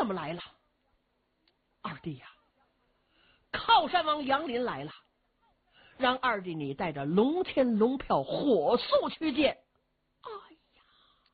怎么来了？二弟呀，靠山王杨林来了，让二弟你带着龙天龙票火速去见。哎呀，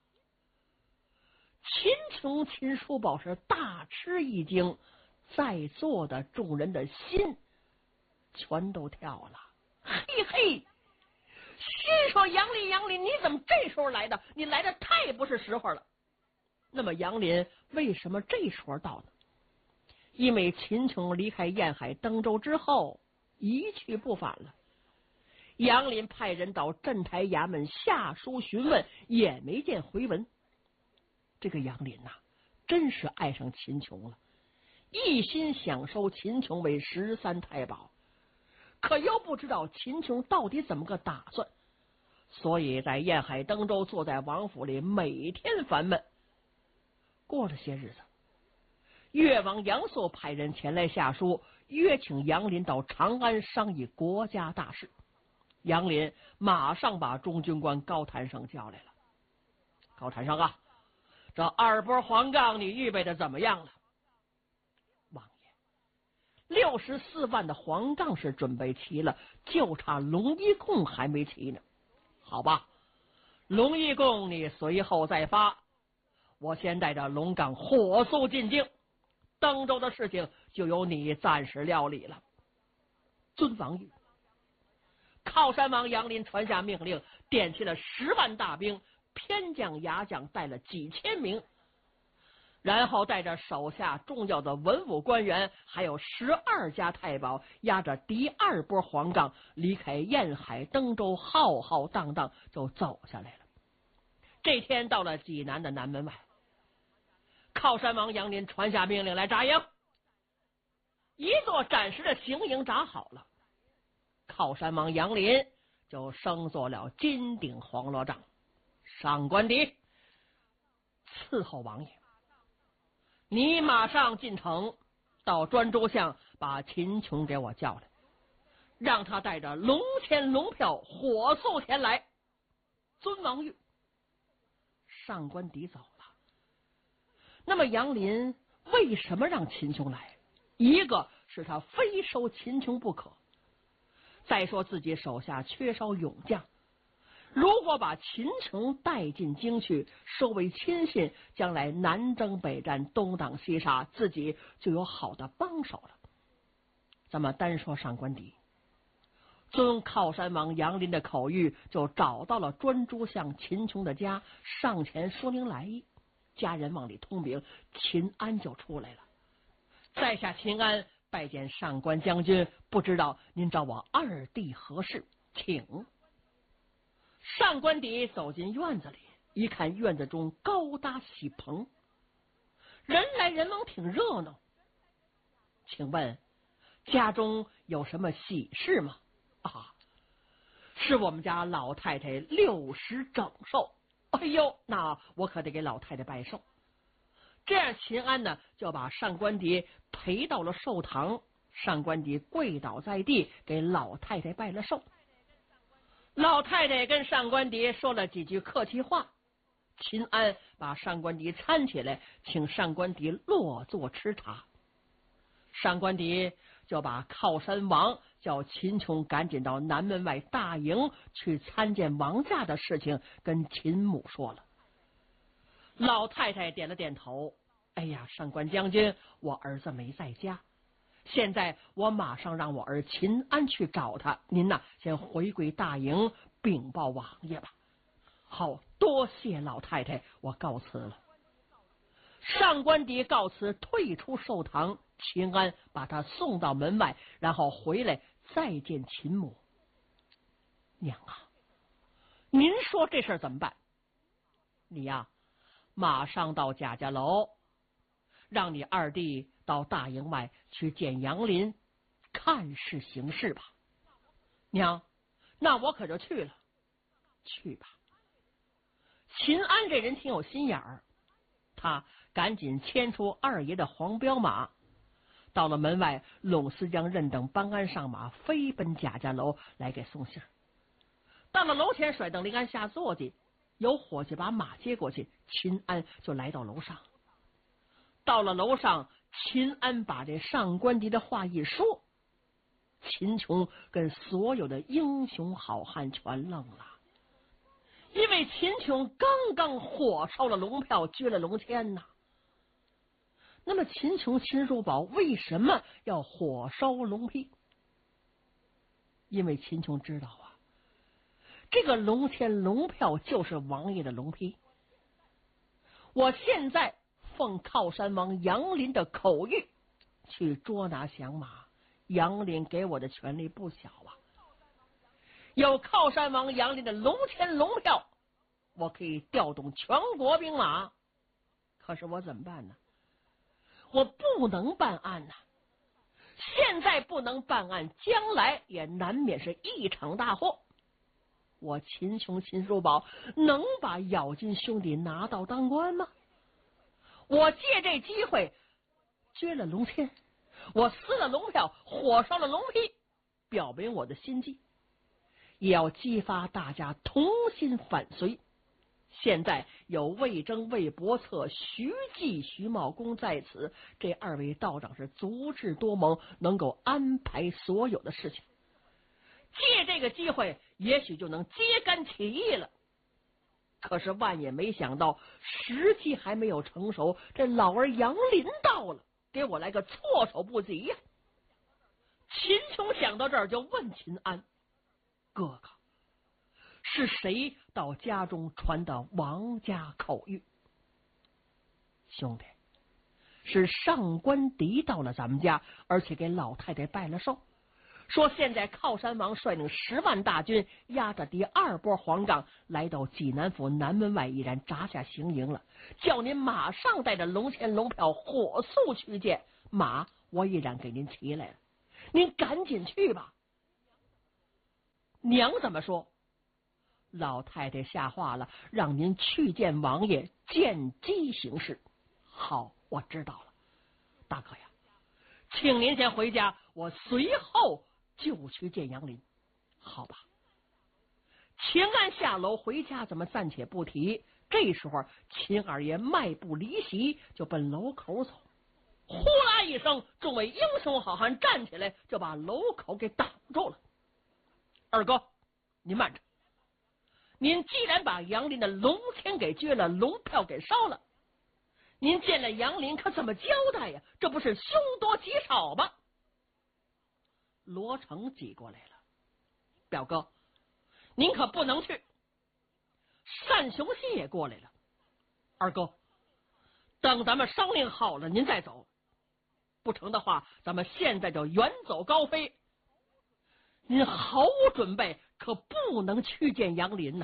秦琼秦叔宝是大吃一惊，在座的众人的心全都跳了。嘿嘿，心说杨林，你怎么这时候来的？你来的太不是时候了。那么杨林为什么这时候到呢？因为秦琼离开燕海登州之后一去不返了，杨林派人到镇台衙门下书询问，也没见回文。这个杨林呐，真是爱上秦琼了，一心想收秦琼为13太保，可又不知道秦琼到底怎么个打算，所以在燕海登州坐在王府里每天烦闷。过了些日子，越王杨素派人前来下书，约请杨林到长安商议国家大事。杨林马上把中军官高谭生叫来了。高谭生啊，这2波黄杠你预备的怎么样了？王爷，64万的黄杠是准备齐了，就差龙一贡还没齐呢。好吧，龙一贡你随后再发，我先带着龙岗火速进京，登州的事情就由你暂时料理了。尊王谕。靠山王杨林传下命令，点起了10万大兵，偏将牙将带了几千名，然后带着手下重要的文武官员，还有12家太保，押着第2波黄杠离开燕海登州，浩浩荡荡就走下来了。这天到了济南的南门外，靠山王杨林传下命令来扎营，一座暂时的行营扎好了，靠山王杨林就升做了金顶黄罗帐，上官迪伺候王爷。你马上进城，到专诸巷把秦琼给我叫来，让他带着龙天龙票火速前来。尊王谕。上官迪走了。那么杨林为什么让秦琼来？一个是他非收秦琼不可，再说自己手下缺少勇将，如果把秦琼带进京去，收为亲信，将来南征北战，东挡西杀，自己就有好的帮手了。咱们单说上官迪，遵靠山王杨林的口谕，就找到了专诸巷秦琼的家，上前说明来意。家人往里通禀，秦安就出来了。在下秦安拜见上官将军，不知道您找我二弟何事，请。上官迪走进院子里，一看院子中高搭喜棚，人来人往，挺热闹。请问家中有什么喜事吗？啊，是我们家老太太60整寿。哎呦，那我可得给老太太拜寿。这样秦安呢就把上官迪陪到了寿堂，上官迪跪倒在地给老太太拜了寿。老太太跟上官迪说了几句客气话，秦安把上官迪搀起来，请上官迪落座吃茶。上官迪就把靠山王叫秦琼赶紧到南门外大营去参见王驾的事情跟秦母说了。老太太点了点头，哎呀，上官将军，我儿子没在家，现在我马上让我儿秦安去找他，您呐先回归大营禀报王爷吧。好，多谢老太太，我告辞了。上官迪告辞，退出寿堂，秦安把他送到门外，然后回来再见秦母。娘啊，您说这事怎么办？你呀，马上到贾家楼，让你二弟到大营外去见杨林，看事行事吧。娘，那我可就去了。去吧。秦安这人挺有心眼儿，他赶紧牵出二爷的黄骠马，到了门外，陇思江任等搬鞍上马，飞奔贾家楼来给送信。到了楼前，甩蹬离鞍下坐骑，有伙计把马接过去，秦安就来到楼上。 到了楼上，秦安把这上官迪的话一说，秦琼跟所有的英雄好汉全愣了，因为秦琼刚刚火烧了龙票，捐了龙签呐。那么秦琼、秦叔宝为什么要火烧龙批？因为秦琼知道啊，这个龙签龙票就是王爷的龙批。我现在奉靠山王杨林的口谕去捉拿降马，杨林给我的权力不小啊。有靠山王杨林的龙签龙票，我可以调动全国兵马。可是我怎么办呢？我不能办案呐，现在不能办案，将来也难免是一场大祸。我秦琼、秦叔宝能把咬金兄弟拿到当官吗？我借这机会捐了龙签，我撕了龙票，火烧了龙批，表明我的心迹，也要激发大家同心反隋。现在有魏征、魏伯策、徐继、徐茂公在此，这二位道长是足智多谋，能够安排所有的事情。借这个机会，也许就能揭竿起义了。可是万也没想到，时机还没有成熟，这老儿杨林到了，给我来个措手不及呀！秦琼想到这儿，就问秦安：“哥哥，是谁到家中传的王家口谕？”兄弟，是上官迪到了咱们家，而且给老太太拜了寿，说现在靠山王率领10万大军，压着第2波黄杠来到济南府南门外，已然扎下行营了，叫您马上带着龙签龙票火速去见。马我已然给您提来了，您赶紧去吧。娘怎么说？老太太下话了，让您去见王爷，见机行事。好，我知道了。大哥呀，请您先回家，我随后就去见杨林。好吧。秦安下楼回家，怎么暂且不提。这时候秦二爷迈步离席，就奔楼口走。呼啦一声，众位英雄好汉站起来，就把楼口给挡住了。二哥，您慢着，您既然把杨林的龙签给撅了，龙票给烧了，您见了杨林可怎么交代呀？这不是凶多吉少吗？罗成挤过来了：“表哥，您可不能去。”单雄信也过来了：“二哥，等咱们商量好了您再走，不成的话咱们现在就远走高飞。您毫无准备，可不能去见杨林呐。”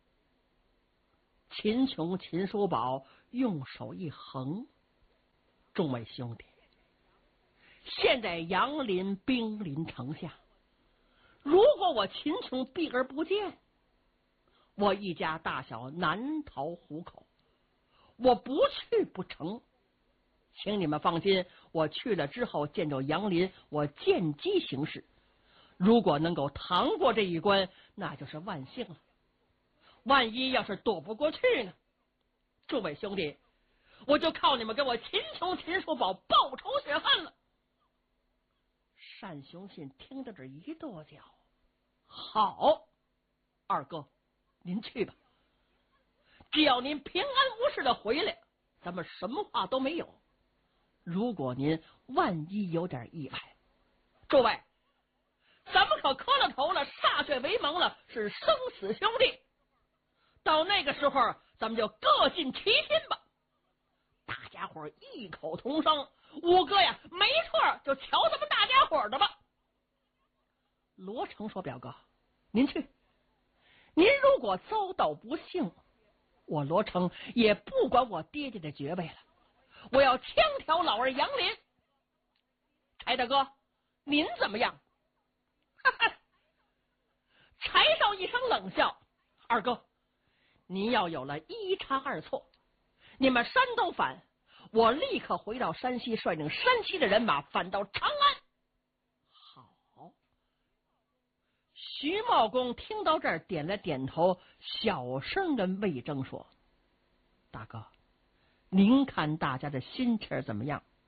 秦琼、秦叔宝用手一横：“众位兄弟，现在杨林兵临城下，如果我秦琼避而不见，我一家大小难逃虎口，我不去不成。请你们放心，我去了之后见着杨林，我见机行事。如果能够扛过这一关，那就是万幸了。万一要是躲不过去呢？诸位兄弟，我就靠你们给我秦琼、秦叔宝报仇雪恨了。”单雄信听到这一跺脚：“好，二哥，您去吧，只要您平安无事的回来，咱们什么话都没有。如果您万一有点意外，诸位，咱们可磕了头了，歃血为盟了，是生死兄弟。到那个时候，咱们就各尽其心吧。”大家伙异口同声：“五哥呀，没错，就瞧咱们大家伙的吧。”罗成说：“表哥，您去。您如果遭到不幸，我罗成也不管我爹爹的爵位了，我要枪挑老儿杨林。柴大哥，您怎么样？”哈哈，柴少一声冷笑：“二哥，您要有了一差二错。你们山东反，我立刻回到山西，率领山西的人马反到长安。”好。徐茂公听到这儿点了点头，小声跟魏征说：“大哥， 您看大家的心情怎么样？